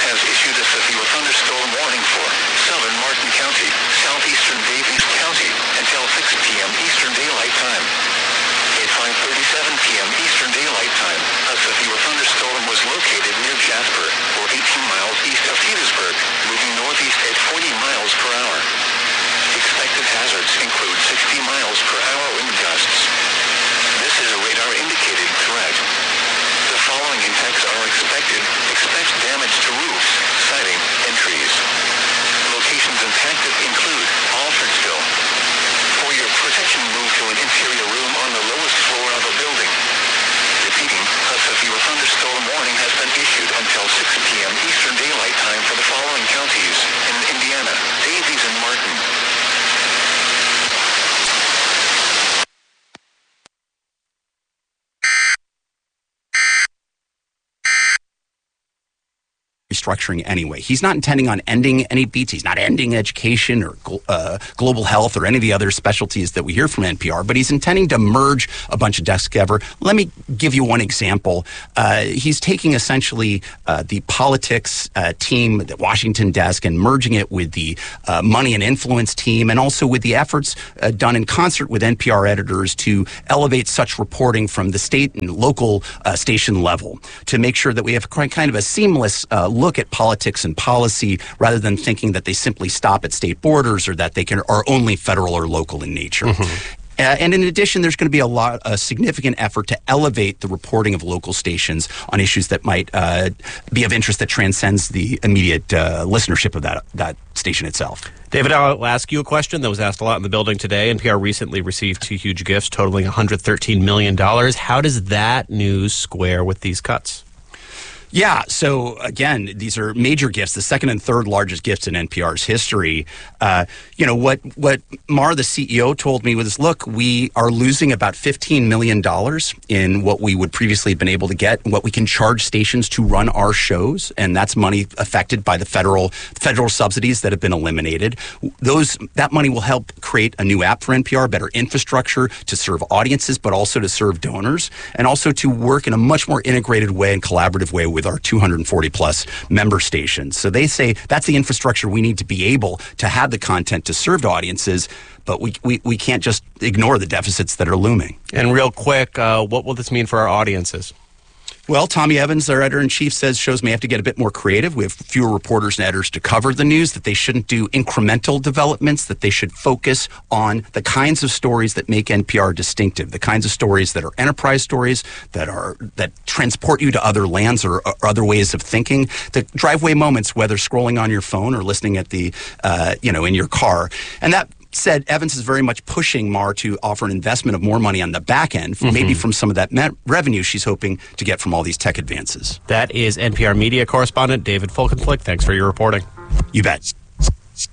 has issued a severe thunderstorm warning for southern Martin County, southeastern Davies County, until 6 p.m. Eastern Daylight Time. At 5:37 p.m. Eastern Daylight Time, a severe thunderstorm was located near Jasper, or 18 miles east of Petersburg, moving northeast at 40 miles per hour. Expected hazards include 60 miles per hour wind gusts. This is a radar-indicated threat. The following impacts are expected. Expect damage to roofs, siding, and trees. Locations impacted include Alfredsville. For your protection, move to an interior room on the lowest floor of a building. Repeating, a severe thunderstorm warning has been issued until 6 p.m. Eastern Daylight Time for the following counties in Indiana, Davies, and Martin. Restructuring anyway. He's not intending on ending any beats. He's not ending education or global health or any of the other specialties that we hear from NPR, but he's intending to merge a bunch of desks together. Let me give you one example. He's taking essentially the politics team, the Washington desk, and merging it with the money and influence team, and also with the efforts done in concert with NPR editors to elevate such reporting from the state and local station level to make sure that we have kind of a seamless look at politics and policy rather than thinking that they simply stop at state borders or that they are only federal or local in nature. Mm-hmm. And in addition, there's going to be a significant effort to elevate the reporting of local stations on issues that might be of interest that transcends the immediate listenership of that station itself. David, I'll ask you a question that was asked a lot in the building today. NPR recently received 2 huge gifts totaling $113 million. How does that news square with these cuts? Yeah, so again, these are major gifts, the second and third largest gifts in NPR's history. What Mar, the CEO, told me was, look, we are losing about $15 million in what we would previously have been able to get, what we can charge stations to run our shows, and that's money affected by the federal subsidies that have been eliminated. That money will help create a new app for NPR, better infrastructure to serve audiences, but also to serve donors, and also to work in a much more integrated way and collaborative way with our 240-plus member stations. So they say that's the infrastructure we need to be able to have the content to serve to audiences, but we can't just ignore the deficits that are looming. And real quick, what will this mean for our audiences? Well, Tommy Evans, our editor-in-chief, says shows may have to get a bit more creative. We have fewer reporters and editors to cover the news, that they shouldn't do incremental developments, that they should focus on the kinds of stories that make NPR distinctive, the kinds of stories that are enterprise stories, that transport you to other lands or other ways of thinking, the driveway moments, whether scrolling on your phone or listening at the, in your car. And that said, Evans is very much pushing Mar to offer an investment of more money on the back end, maybe from some of that revenue she's hoping to get from all these tech advances. That is NPR media correspondent David Folkenflik. Thanks for your reporting. You bet.